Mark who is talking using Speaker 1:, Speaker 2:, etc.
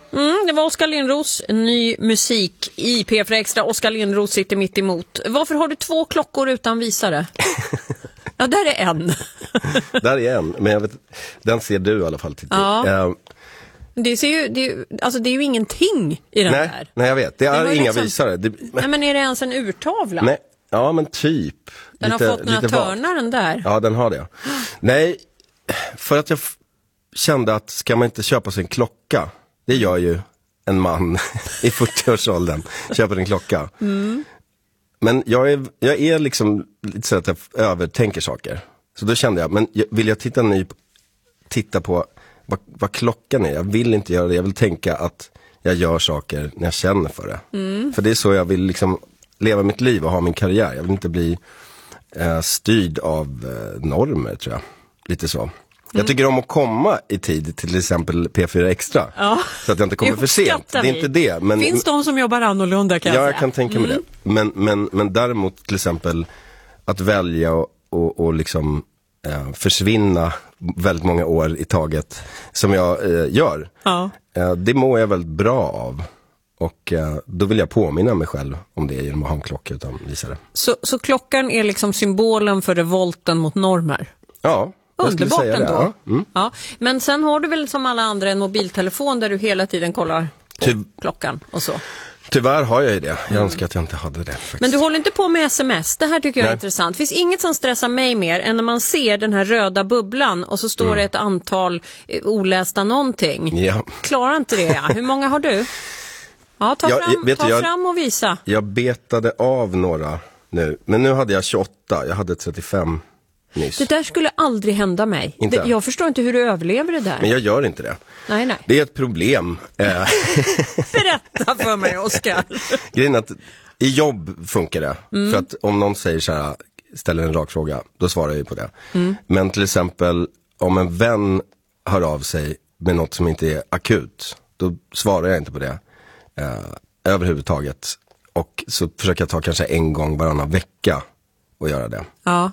Speaker 1: Det var Oskar Lindros, ny musik i P4 Extra. Oskar Lindros sitter mitt emot. Varför har du 2 klockor utan visare? Ja, där är en.
Speaker 2: Där är en, men jag vet, den ser du i alla fall.
Speaker 1: Ja. Det är ju ingenting i den här.
Speaker 2: Nej, jag vet. Det är inga
Speaker 1: liksom,
Speaker 2: visare.
Speaker 1: Nej, men är det ens en urtavla?
Speaker 2: Nej, ja, men typ.
Speaker 1: Den har fått några törnar den där.
Speaker 2: Ja, den har det. Nej, för att jag kände att ska man inte köpa sig en klocka? Det gör ju en man i 40-årsåldern. Köper en klocka. Men jag är liksom lite så att jag övertänker saker. Så då kände jag, men vill jag titta på vad klockan är? Jag vill inte göra det. Jag vill tänka att jag gör saker när jag känner för det. För det är så jag vill liksom leva mitt liv och ha min karriär. Jag vill inte bli styrd av normer, tror jag. Lite så. Jag tycker om att komma i tid, till exempel P4 Extra. Ja. Så att jag inte kommer för sent. Det är inte det. Men,
Speaker 1: finns de som jobbar annorlunda, kan jag säga.
Speaker 2: Ja, jag kan tänka mig det. Men däremot till exempel att välja och liksom försvinna väldigt många år i taget som jag gör. Ja. Det mår jag väldigt bra av. Och då vill jag påminna mig själv om det genom att ha en klocka utan visare. Så
Speaker 1: klockan är liksom symbolen för revolten mot normer?
Speaker 2: Ja.
Speaker 1: Underbart ändå.
Speaker 2: Ja.
Speaker 1: Ja. Men sen har du väl som alla andra en mobiltelefon där du hela tiden kollar på klockan och så.
Speaker 2: Tyvärr har jag ju det. Jag önskar att jag inte hade det. Faktiskt.
Speaker 1: Men du håller inte på med sms. Det här tycker jag är intressant. Det finns inget som stressar mig mer än när man ser den här röda bubblan och så står det ett antal olästa någonting. Ja. Klarar inte det, ja. Hur många har du? Ja, ta fram och visa.
Speaker 2: Jag betade av några nu. Men nu hade jag 28. Jag hade 35 nyss.
Speaker 1: Det där skulle aldrig hända mig. Jag förstår inte hur du överlever det där.
Speaker 2: Men jag gör inte det.
Speaker 1: Nej.
Speaker 2: Det är ett problem.
Speaker 1: Berätta för mig, Oskar.
Speaker 2: Grejen är att i jobb funkar det. För att om någon säger så här, ställer en rak fråga, då svarar jag på det. Men till exempel om en vän hör av sig med något som inte är akut, då svarar jag inte på det överhuvudtaget. Och så försöker jag ta kanske en gång varannan vecka och göra det.
Speaker 1: Ja.